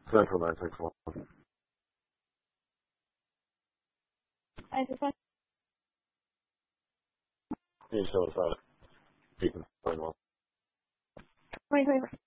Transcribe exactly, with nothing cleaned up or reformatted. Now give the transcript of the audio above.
Central nine six one. nine six one. You show us how to keep it going well. twenty twenty-four.